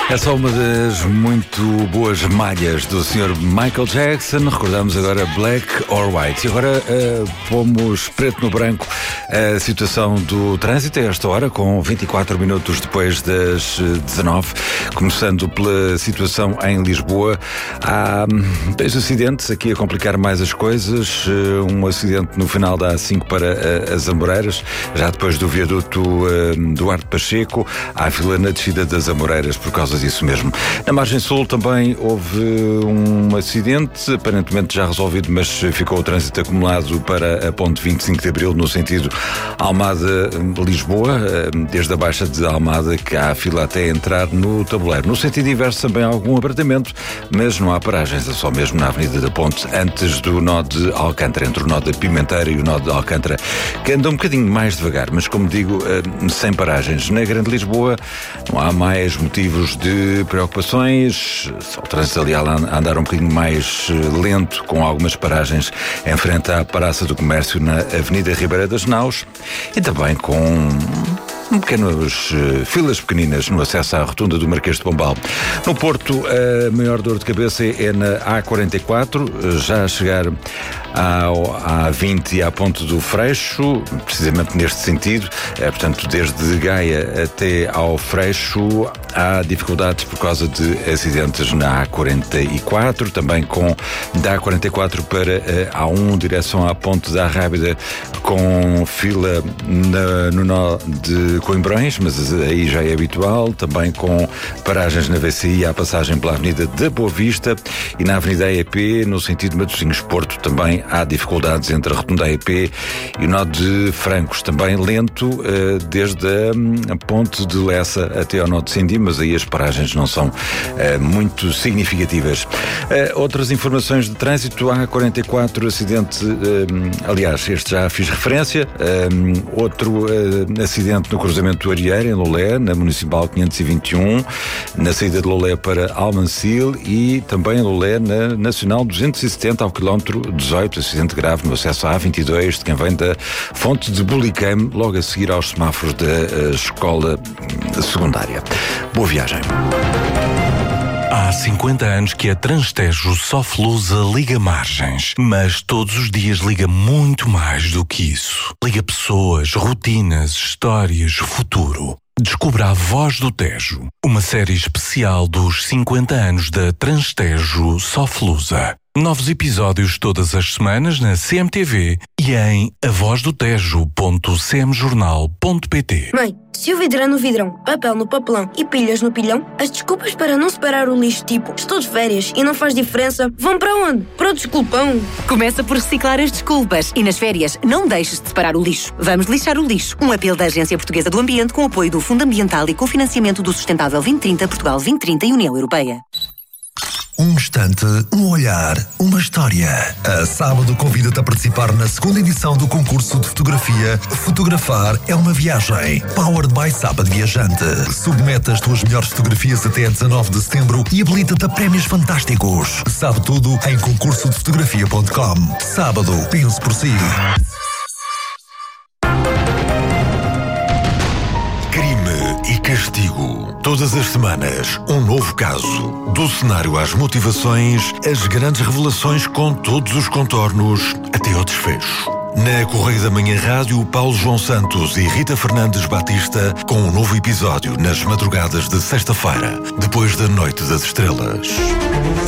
É só uma das muito boas malhas do Sr. Michael Jackson. Recordamos agora Black or White. E agora pomos preto no branco a situação do trânsito a esta hora, com 24 minutos depois das 19. Começando pela situação em Lisboa. Há 2 acidentes aqui a complicar mais as coisas. Um acidente no final da A5 para as Amoreiras, já depois do viaduto Duarte Pacheco. Há fila na descida das Amoreiras por causa disso mesmo. Na margem sul também houve um acidente, aparentemente já resolvido, mas ficou o trânsito acumulado para a ponte 25 de Abril, no sentido Almada-Lisboa, desde a Baixa de Almada, que há fila até entrar no tabuleiro. No sentido inverso também há algum apertamento, mas não há paragens, é só mesmo na Avenida da Ponte, antes do nó de Alcântara, entre o nó da Pimenteira e o nó de Alcântara, que anda um bocadinho mais devagar, mas como digo, sem paragens. Na Grande Lisboa não há mais motivos de preocupações, só o trânsito ali a andar um bocadinho mais lento, com algumas paragens em frente à Praça do Comércio na Avenida Ribeira das Naus e também com pequenas filas pequeninas no acesso à rotunda do Marquês de Pombal. No Porto, a maior dor de cabeça é na A44, já a chegar à A20 e à Ponte do Freixo, precisamente neste sentido, portanto, desde Gaia até ao Freixo, há dificuldades por causa de acidentes na A44, também da A44 para a A1, direção à Ponte da Rábida, com fila no nó de Coimbrões, mas aí já é habitual, também com paragens na VCI à passagem pela Avenida da Boa Vista e na Avenida AEP, no sentido Matosinhos-Porto, também há dificuldades entre a rotunda AEP e o nó de Francos, também lento, desde a Ponte de Lessa até ao nó de Sindi, mas aí as paragens não são muito significativas. Outras informações de trânsito, há 44 acidente, aliás, este já fiz referência, outro acidente no cruzamento do Arieiro, em Lolé, na Municipal 521, na saída de Lolé para Almancil e também em Lolé, na Nacional 270, ao quilómetro 18, acidente grave no acesso à A22, de quem vem da Fonte de Bulicame, logo a seguir aos semáforos da escola secundária. Boa viagem. Há 50 anos que a Transtejo Soflusa liga margens, mas todos os dias liga muito mais do que isso. Liga pessoas, rotinas, histórias, futuro. Descubra A Voz do Tejo, uma série especial dos 50 anos da Transtejo Soflusa. Novos episódios todas as semanas na CMTV e em avozdotejo.cmjornal.pt. Mãe, se o vidro é no vidrão, papel no papelão e pilhas no pilhão, as desculpas para não separar o lixo, tipo estou de férias e não faz diferença, vão para onde? Para o desculpão. Começa por reciclar as desculpas e nas férias não deixes de separar o lixo. Vamos lixar o lixo. Um apelo da Agência Portuguesa do Ambiente com apoio do Fundo Ambiental e cofinanciamento do Sustentável 2030, Portugal 2030 e União Europeia. Um instante, um olhar, uma história. A Sábado convida-te a participar na segunda edição do concurso de fotografia Fotografar é uma Viagem. Powered by Sábado Viajante. Submete as tuas melhores fotografias até 19 de setembro e habilita-te a prémios fantásticos. Sabe tudo em concursodefotografia.com. Sábado, pense por si. Crime e castigo. Todas as semanas, um novo caso. Do cenário às motivações, as grandes revelações com todos os contornos, até ao desfecho. Na Correio da Manhã Rádio, Paulo João Santos e Rita Fernandes Batista, com um novo episódio nas madrugadas de sexta-feira, depois da Noite das Estrelas.